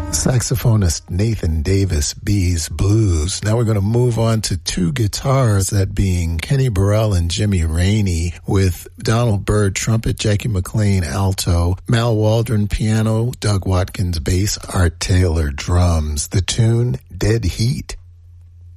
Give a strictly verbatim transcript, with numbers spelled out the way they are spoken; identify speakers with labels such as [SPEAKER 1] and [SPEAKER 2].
[SPEAKER 1] Saxophonist Nathan Davis, B's Blues. Now we're going to move on to two guitars, that being Kenny Burrell and Jimmy Rainey, with Donald Byrd trumpet, Jackie McLean alto, Mal Waldron piano, Doug Watkins bass, Art Taylor drums. The tune, Dead Heat.